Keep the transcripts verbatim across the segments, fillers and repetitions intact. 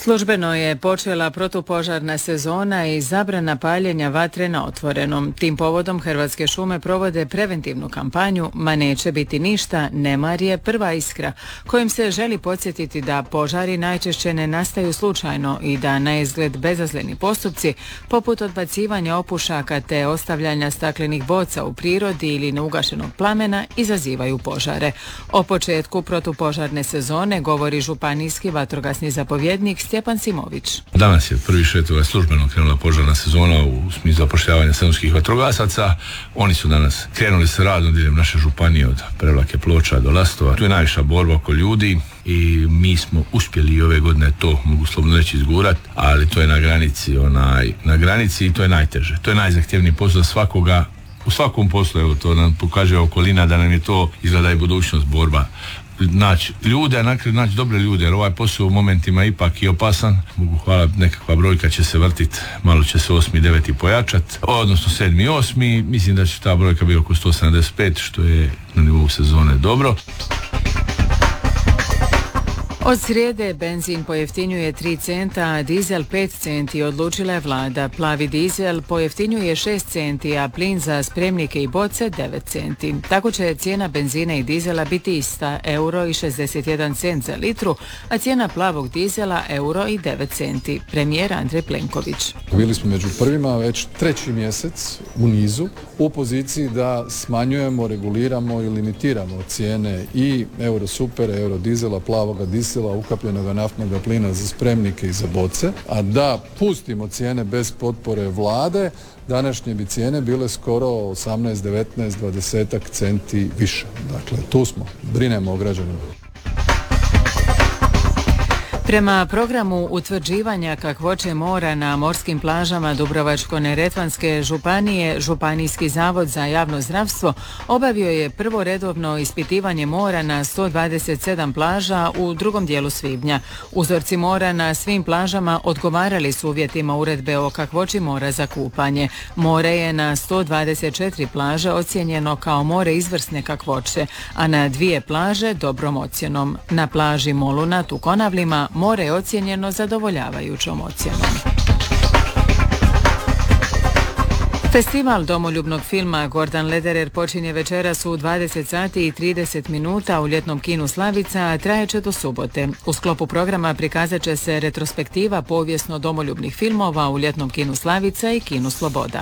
Službeno je počela protupožarna sezona i zabrana paljenja vatre na otvorenom. Tim povodom Hrvatske šume provode preventivnu kampanju "Ma neće biti ništa, nemar je prva iskra", kojim se želi podsjetiti da požari najčešće ne nastaju slučajno i da na izgled bezazleni postupci, poput odbacivanja opušaka te ostavljanja staklenih boca u prirodi ili neugašenog plamena, izazivaju požare. O početku protupožarne sezone govori županijski vatrogasni zapovjednik Stjepan Simović. Danas je prvi šetova službeno krenula požarna sezona u smislu zapošljavanja sezonskih vatrogasaca. Oni su danas krenuli sa radom diljem naše županije od Prevlake, Ploča do Lastova. Tu je najviša borba oko ljudi i mi smo uspjeli i ove godine to, mogu slobodno reći, izgurati, ali to je na granici, onaj, na granici i to je najteže. To je najzahtjevniji posao svakoga. U svakom poslu, evo, to nam pokaže okolina da nam je to izgleda i budućnost, borba. Naći ljude, a nakraju naći dobre ljude, jer ovaj posao u momentima ipak i opasan. Mogu hvala, nekakva brojka će se vrtiti, malo će se osmi, deveti pojačati, odnosno sedmi, osmi, mislim da će ta brojka biti oko sto sedamdeset pet, što je na nivou sezone dobro. Od srijede benzin pojeftinjuje tri centa, a dizel pet centi, odlučila je vlada. Plavi dizel pojeftinjuje šest centi, a plin za spremnike i boce devet centi. Tako će cijena benzina i dizela biti ista, euro i šezdeset jedan cent za litru, a cijena plavog dizela euro i devet centi. Premijer Andrej Plenković. Bili smo među prvima već treći mjesec u nizu u poziciji da smanjujemo, reguliramo i limitiramo cijene i euro super, euro dizela, plavoga dizela, ukapljenog naftnog plina za spremnike i za boce, a da pustimo cijene bez potpore vlade, današnje bi cijene bile skoro osamnaest, devetnaest, dvadeset centi više. Dakle, tu smo, brinemo o građanima. Prema programu utvrđivanja kakvoće mora na morskim plažama Dubrovačko-neretvanske županije, Županijski zavod za javno zdravstvo obavio je prvo redovno ispitivanje mora na sto dvadeset sedam plaža u drugom dijelu svibnja. Uzorci mora na svim plažama odgovarali su uvjetima uredbe o kakvoći mora za kupanje. More je na sto dvadeset četiri plaže ocijenjeno kao more izvrsne kakvoće, a na dvije plaže dobrom ocjenom. Na plaži Molunat u Konavlima more je ocijenjeno zadovoljavajućom ocjenom. Festival domoljubnog filma Gordan Lederer počinje večeras u dvadeset sati i trideset minuta u ljetnom kinu Slavica, a trajeće do subote. U sklopu programa prikazat će se retrospektiva povijesno domoljubnih filmova u ljetnom kinu Slavica i kinu Sloboda.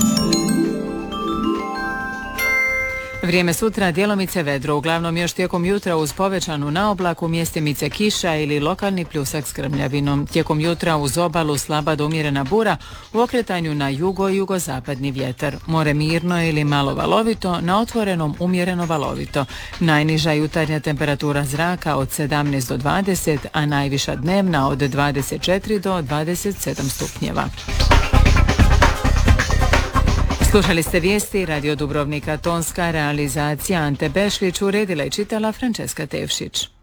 Vrijeme sutra djelomice vedro, uglavnom još tijekom jutra uz povećanu naoblaku, mjestimice kiša ili lokalni pljusak s krmljavinom. Tijekom jutra uz obalu slaba do umjerena bura, u okretanju na jugo i jugozapadni vjetar. More mirno ili malo valovito, na otvorenom umjereno valovito. Najniža jutarnja temperatura zraka od sedamnaest do dvadeset, a najviša dnevna od dvadeset četiri do dvadeset sedam stupnjeva. Slušali ste vijesti Radio Dubrovnika, tonska realizacija Ante Bešlić, uredila i čitala Frančeska Tevšić.